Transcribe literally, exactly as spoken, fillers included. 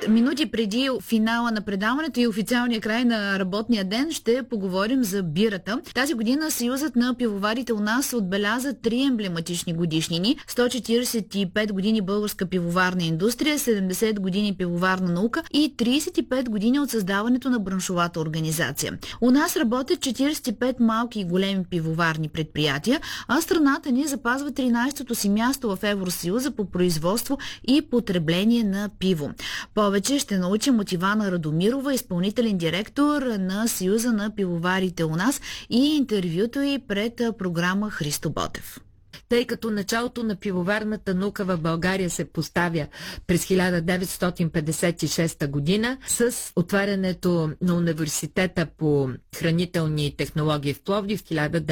минути преди финала на предаването и официалния край на работния ден ще поговорим за бирата. Тази година Съюзът на пивоварите у нас отбеляза три емблематични годишнини. сто четиридесет и пет години българска пивоварна индустрия, седемдесет години пивоварна наука и тридесет и пет години от създаването на браншовата организация. У нас работят четиридесет и пет малки и големи пивоварни предприятия, а страната ни запазва тринадесетото си място в Евросъюза по производство и потребление на пиво. Повече ще научим от Ивана Радомирова, изпълнителен директор на Съюза на пивоварите у нас, и интервюто й пред програма Христо Ботев. Тъй като началото на пивоварната наука в България се поставя през хиляда деветстотин петдесет и шеста година с отварянето на университета по хранителни технологии в Пловдив в хиляда деветстотин